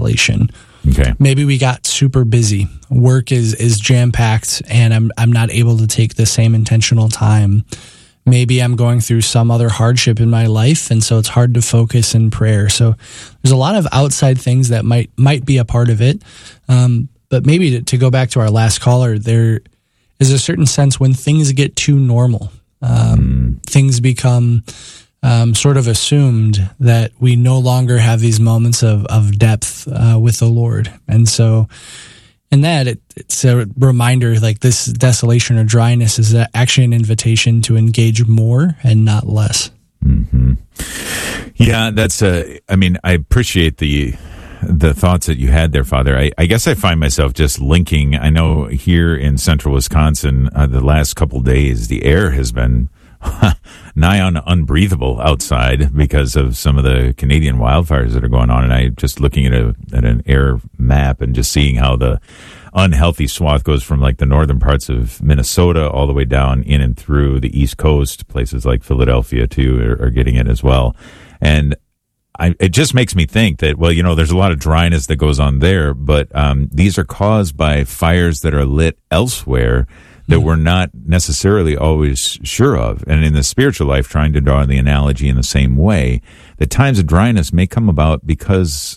desolation. Okay. Maybe we got super busy. Work is jam-packed, and I'm not able to take the same intentional time. Maybe I'm going through some other hardship in my life, and so it's hard to focus in prayer. So there's a lot of outside things that might be a part of it. But maybe to go back to our last caller, there is a certain sense when things get too normal, things become sort of assumed that we no longer have these moments of depth with the Lord. And so in that, it's a reminder, like this desolation or dryness is actually an invitation to engage more and not less. Mm-hmm. Yeah, I appreciate the thoughts that you had there, Father. I guess I find myself just linking. I know here in central Wisconsin, the last couple days, the air has been nigh on unbreathable outside because of some of the Canadian wildfires that are going on. And I just looking at an air map and just seeing how the unhealthy swath goes from like the northern parts of Minnesota all the way down in and through the East Coast. Places like Philadelphia too are getting it as well. And it just makes me think that, well, there's a lot of dryness that goes on there, but these are caused by fires that are lit elsewhere that we're not necessarily always sure of. And in the spiritual life, trying to draw the analogy in the same way, the times of dryness may come about because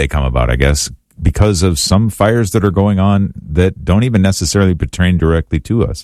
of some fires that are going on that don't even necessarily pertain directly to us.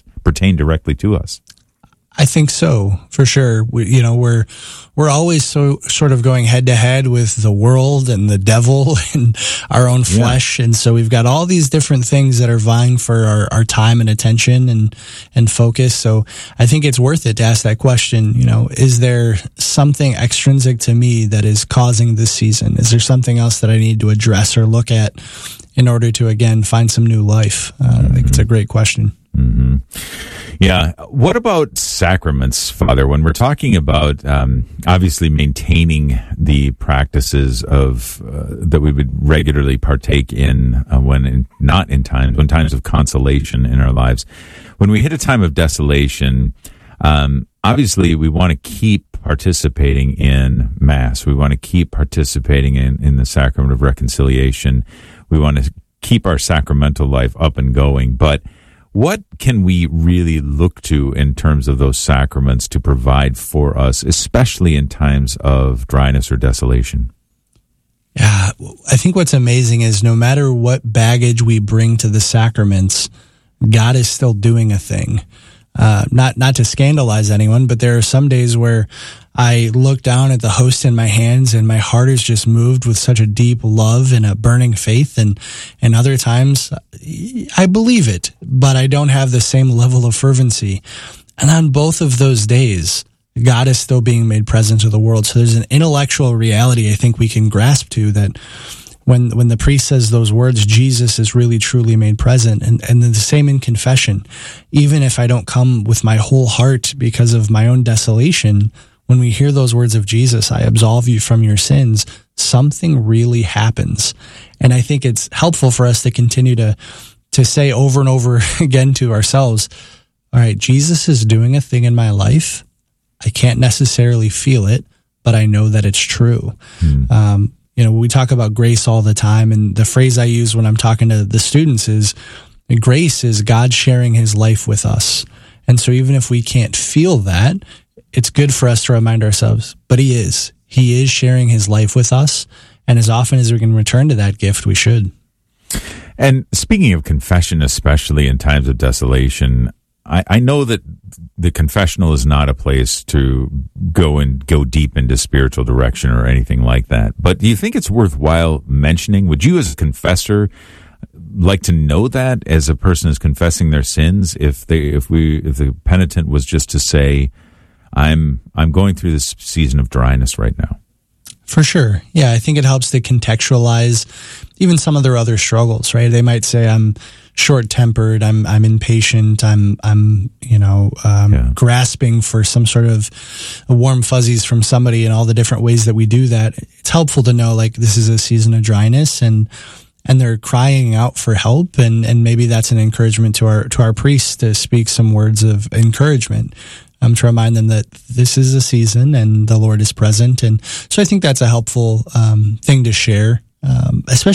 I think so, for sure. We're always so sort of going head to head with the world and the devil and our own flesh. Yeah. And so we've got all these different things that are vying for our time and attention and focus. So I think it's worth it to ask that question, is there something extrinsic to me that is causing this season? Is there something else that I need to address or look at in order to, again, find some new life? I think it's a great question. Mm-hmm. Yeah. What about sacraments, Father? When we're talking about obviously maintaining the practices of that we would regularly partake in when times of consolation in our lives, when we hit a time of desolation, obviously we want to keep participating in Mass. We want to keep participating in the sacrament of reconciliation. We want to keep our sacramental life up and going, but what can we really look to in terms of those sacraments to provide for us, especially in times of dryness or desolation? Yeah, I think what's amazing is no matter what baggage we bring to the sacraments, God is still doing a thing. Not to scandalize anyone, but there are some days where I look down at the host in my hands and my heart is just moved with such a deep love and a burning faith. And other times I believe it, but I don't have the same level of fervency. And on both of those days, God is still being made present to the world. So there's an intellectual reality I think we can grasp to that when the priest says those words, Jesus is really truly made present. And the same in confession. Even if I don't come with my whole heart because of my own desolation, when we hear those words of Jesus, I absolve you from your sins, something really happens. And I think it's helpful for us to continue to say over and over again to ourselves, all right, Jesus is doing a thing in my life. I can't necessarily feel it, but I know that it's true. We talk about grace all the time, and the phrase I use when I'm talking to the students is, grace is God sharing his life with us. And so even if we can't feel that, it's good for us to remind ourselves, but he is sharing his life with us. And as often as we can return to that gift, we should. And speaking of confession, especially in times of desolation, I know that the confessional is not a place to go deep into spiritual direction or anything like that. But do you think it's worthwhile mentioning? Would you, as a confessor, like to know that as a person is confessing their sins? If the penitent was just to say, I'm going through this season of dryness right now. For sure. Yeah, I think it helps to contextualize even some of their other struggles, right? They might say, I'm short-tempered, I'm impatient, I'm grasping for some sort of warm fuzzies from somebody, and all the different ways that we do that. It's helpful to know, like, this is a season of dryness, and they're crying out for help, and maybe that's an encouragement to our priests to speak some words of encouragement. To remind them that this is a season and the Lord is present. And so I think that's a helpful thing to share, especially